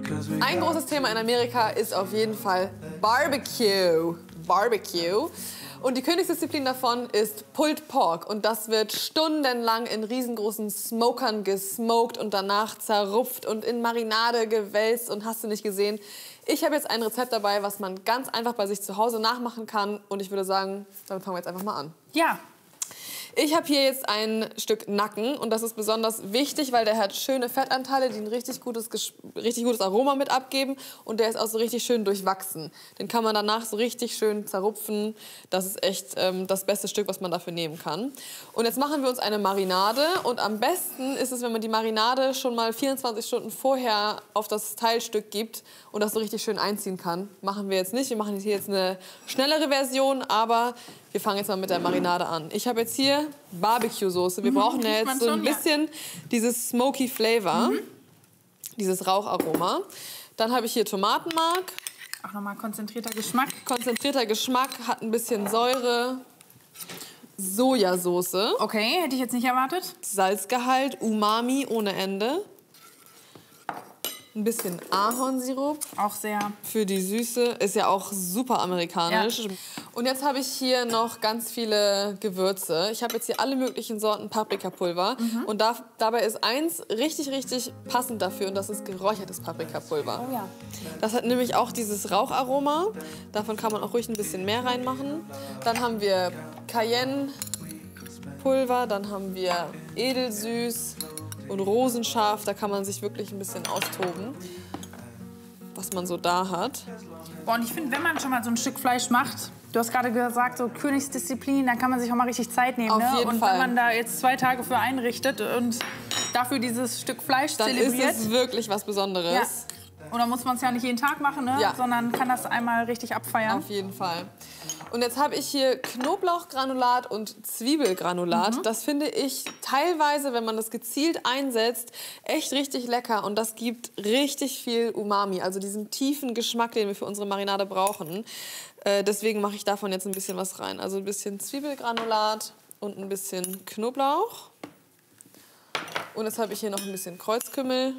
Ein großes Thema in Amerika ist auf jeden Fall Barbecue. Barbecue. Und die Königsdisziplin davon ist Pulled Pork. Und das wird stundenlang in riesengroßen Smokern gesmoked und danach zerrupft und in Marinade gewälzt und hast du nicht gesehen. Ich habe jetzt ein Rezept dabei, was man ganz einfach bei sich zu Hause nachmachen kann. Und ich würde sagen, damit fangen wir jetzt einfach mal an. Ja. Ich habe hier jetzt ein Stück Nacken und das ist besonders wichtig, weil der hat schöne Fettanteile, die ein richtig gutes Aroma mit abgeben und der ist auch so richtig schön durchwachsen. Den kann man danach so richtig schön zerrupfen. Das ist echt das beste Stück, was man dafür nehmen kann. Und jetzt machen wir uns eine Marinade und am besten ist es, wenn man die Marinade schon mal 24 Stunden vorher auf das Teilstück gibt und das so richtig schön einziehen kann. Machen wir jetzt nicht. Wir machen hier jetzt eine schnellere Version, aber wir fangen jetzt mal mit der Marinade an. Ich habe jetzt hier Barbecue-Soße. Wir brauchen ja jetzt so ein bisschen dieses smoky Flavor, dieses Raucharoma. Dann habe ich hier Tomatenmark. Auch nochmal konzentrierter Geschmack. Konzentrierter Geschmack, hat ein bisschen Säure. Sojasauce. Okay, hätte ich jetzt nicht erwartet. Salzgehalt, Umami ohne Ende. Ein bisschen Ahornsirup. Auch sehr. Für die Süße. Ist ja auch super amerikanisch. Ja. Und jetzt habe ich hier noch ganz viele Gewürze. Ich habe jetzt hier alle möglichen Sorten Paprikapulver. Und dabei ist eins richtig, richtig passend dafür. Und das ist geräuchertes Paprikapulver. Oh ja. Das hat nämlich auch dieses Raucharoma. Davon kann man auch ruhig ein bisschen mehr reinmachen. Dann haben wir Cayennepulver. Dann haben wir Edelsüß. Und rosenscharf, da kann man sich wirklich ein bisschen austoben, was man so da hat. Boah, und ich finde, wenn man schon mal so ein Stück Fleisch macht, du hast gerade gesagt, so Königsdisziplin, dann kann man sich auch mal richtig Zeit nehmen. Auf jeden Fall. Und wenn man da jetzt 2 Tage für einrichtet und dafür dieses Stück Fleisch dann zelebriert, ist es wirklich was Besonderes. Ja. Und dann muss man es ja nicht jeden Tag machen, ne? Ja. Sondern kann das einmal richtig abfeiern. Auf jeden Fall. Und jetzt habe ich hier Knoblauchgranulat und Zwiebelgranulat. Das finde ich teilweise, wenn man das gezielt einsetzt, echt richtig lecker. Und das gibt richtig viel Umami, also diesen tiefen Geschmack, den wir für unsere Marinade brauchen. Deswegen mache ich davon jetzt ein bisschen was rein. Also ein bisschen Zwiebelgranulat und ein bisschen Knoblauch. Und jetzt habe ich hier noch ein bisschen Kreuzkümmel.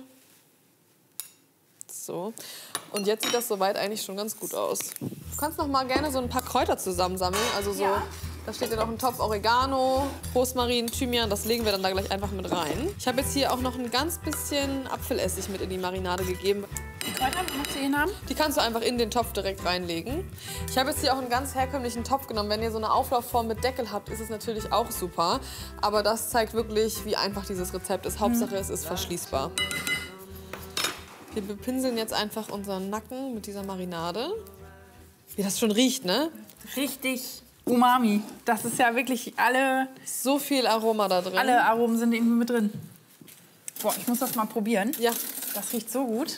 So. Und jetzt sieht das soweit eigentlich schon ganz gut aus. Du kannst noch mal gerne so ein paar Kräuter zusammensammeln. Also so, ja. Da steht ja noch ein Topf Oregano, Rosmarin, Thymian. Das legen wir dann da gleich einfach mit rein. Ich habe jetzt hier auch noch ein ganz bisschen Apfelessig mit in die Marinade gegeben. Die Kräuter, möchtest du ihn haben? Die kannst du einfach in den Topf direkt reinlegen. Ich habe jetzt hier auch einen ganz herkömmlichen Topf genommen. Wenn ihr so eine Auflaufform mit Deckel habt, ist es natürlich auch super. Aber das zeigt wirklich, wie einfach dieses Rezept ist. Hauptsache, es ist verschließbar. Wir bepinseln jetzt einfach unseren Nacken mit dieser Marinade. Wie das schon riecht, ne? Richtig Umami. Das ist ja wirklich so viel Aroma da drin. Alle Aromen sind irgendwie mit drin. Boah, ich muss das mal probieren. Ja. Das riecht so gut.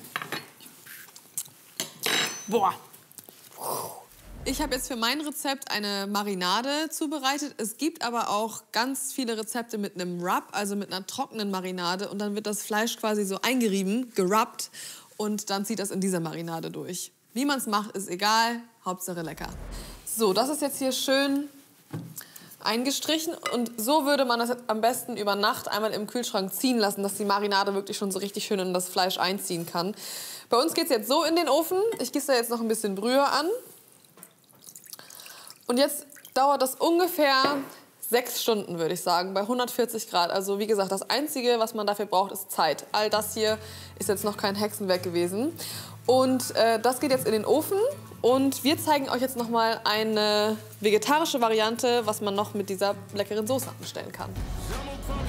Boah. Ich habe jetzt für mein Rezept eine Marinade zubereitet. Es gibt aber auch ganz viele Rezepte mit einem Rub, also mit einer trockenen Marinade. Und dann wird das Fleisch quasi so eingerieben, gerubbt. Und dann zieht das in diese Marinade durch. Wie man es macht, ist egal. Hauptsache lecker. So, das ist jetzt hier schön eingestrichen. Und so würde man das jetzt am besten über Nacht einmal im Kühlschrank ziehen lassen, dass die Marinade wirklich schon so richtig schön in das Fleisch einziehen kann. Bei uns geht es jetzt so in den Ofen. Ich gieße da jetzt noch ein bisschen Brühe an. Und jetzt dauert das ungefähr 6 Stunden, würde ich sagen, bei 140 Grad. Also wie gesagt, das Einzige, was man dafür braucht, ist Zeit. All das hier ist jetzt noch kein Hexenwerk gewesen. Und das geht jetzt in den Ofen. Und wir zeigen euch jetzt noch mal eine vegetarische Variante, was man noch mit dieser leckeren Soße anstellen kann.